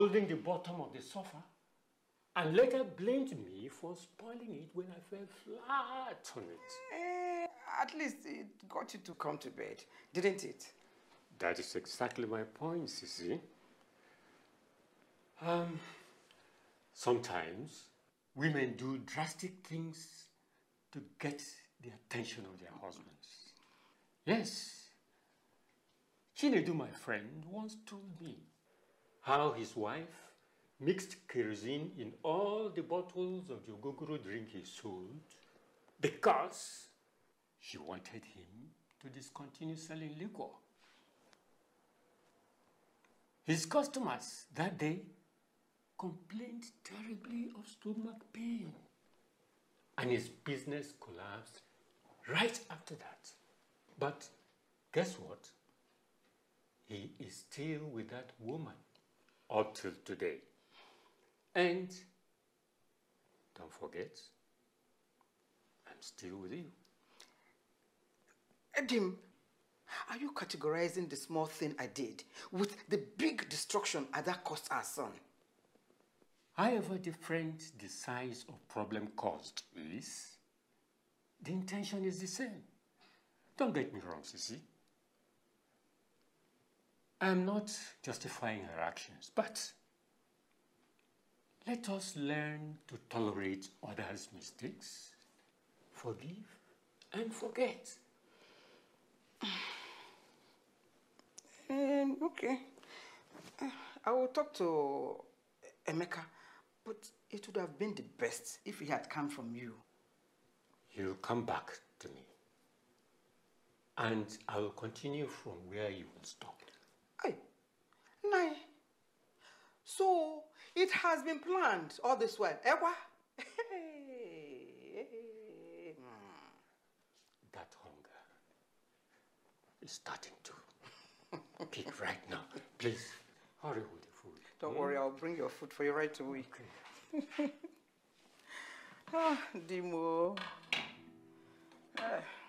holding the bottom of the sofa and later blamed me for spoiling it when I fell flat on it. At least it got you to come to bed, didn't it? That is exactly my point, Sissy. Sometimes women do drastic things to get the attention of their husbands. Yes. Chinedu, my friend, once told me how his wife mixed kerosene in all the bottles of the ogogoro drink he sold because she wanted him to discontinue selling liquor. His customers that day complained terribly of stomach pain, and his business collapsed right after that. But guess what? He is still with that woman up till today. And don't forget, I'm still with you. Edim, are you categorizing the small thing I did with the big destruction that cost our son? However different the size of problem caused is, the intention is the same. Don't get me wrong, Sissy. I'm not justifying her actions, but let us learn to tolerate others' mistakes, forgive, and forget. Okay. I will talk to Emeka, but it would have been the best if he had come from you. You'll come back to me, and I will continue from where you stopped. Hey, Nai. So, it has been planned all this while, Ewa? That hunger is starting to peak right now. Please, hurry with the food. Don't worry, I'll bring your food for you right away. Okay. Dimo.